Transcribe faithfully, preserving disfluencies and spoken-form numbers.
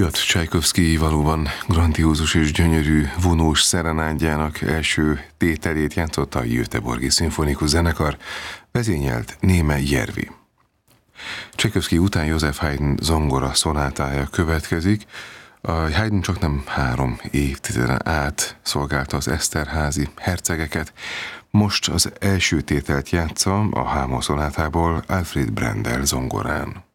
Piotr Csajkovszky valóban grandiózus és gyönyörű vonós szerenádjának első tételét játszotta a Göteborgi Szimfonikus Zenekar, vezényelt Néme Järvi. Csajkovszky után Joseph Haydn zongora szonátája következik. A Haydn csak nem három évtizeden át szolgálta az Eszterházy hercegeket. Most az első tételt játsza a Hámos szonátából Alfred Brendel zongorán.